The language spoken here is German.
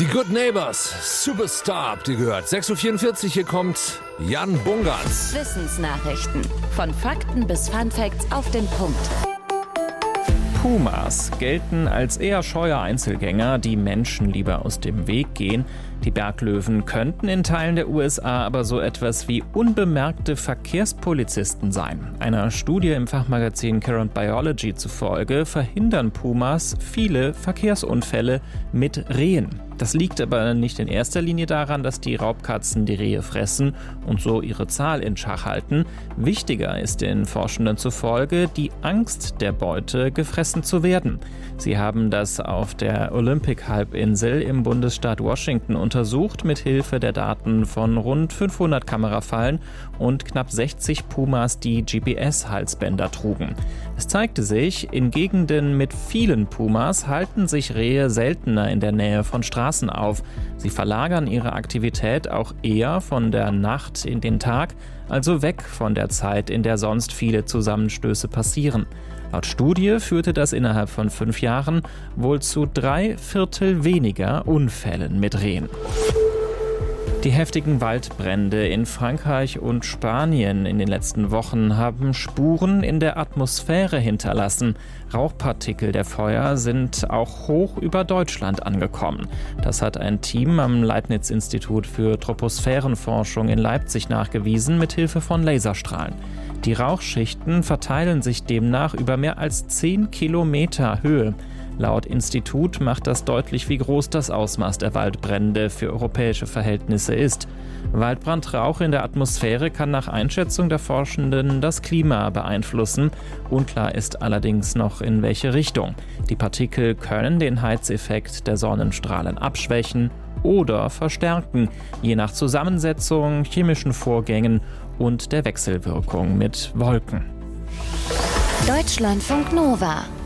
Die Good Neighbors, Superstar, habt ihr gehört. 6.44 Uhr, hier kommt Jan Bungartz. Wissensnachrichten. Von Fakten bis Funfacts auf den Punkt. Pumas gelten als eher scheue Einzelgänger, die Menschen lieber aus dem Weg gehen. Die Berglöwen könnten in Teilen der USA aber so etwas wie unbemerkte Verkehrspolizisten sein. Einer Studie im Fachmagazin Current Biology zufolge verhindern Pumas viele Verkehrsunfälle mit Rehen. Das liegt aber nicht in erster Linie daran, dass die Raubkatzen die Rehe fressen und so ihre Zahl in Schach halten. Wichtiger ist den Forschenden zufolge die Angst der Beute, gefressen zu werden. Sie haben das auf der Olympic-Halbinsel im Bundesstaat Washington untersucht, mit Hilfe der Daten von rund 500 Kamerafallen und knapp 60 Pumas, die GPS-Halsbänder trugen. Es zeigte sich, in Gegenden mit vielen Pumas halten sich Rehe seltener in der Nähe von Straßen auf. Sie verlagern ihre Aktivität auch eher von der Nacht in den Tag, also weg von der Zeit, in der sonst viele Zusammenstöße passieren. Laut Studie führte das innerhalb von 5 Jahren wohl zu 3/4 weniger Unfällen mit Rehen. Die heftigen Waldbrände in Frankreich und Spanien in den letzten Wochen haben Spuren in der Atmosphäre hinterlassen. Rauchpartikel der Feuer sind auch hoch über Deutschland angekommen. Das hat ein Team am Leibniz-Institut für Troposphärenforschung in Leipzig nachgewiesen, mit Hilfe von Laserstrahlen. Die Rauchschichten verteilen sich demnach über mehr als 10 Kilometer Höhe. Laut Institut macht das deutlich, wie groß das Ausmaß der Waldbrände für europäische Verhältnisse ist. Waldbrandrauch in der Atmosphäre kann nach Einschätzung der Forschenden das Klima beeinflussen. Unklar ist allerdings noch, in welche Richtung. Die Partikel können den Heizeffekt der Sonnenstrahlen abschwächen oder verstärken, je nach Zusammensetzung, chemischen Vorgängen und der Wechselwirkung mit Wolken. Deutschlandfunk Nova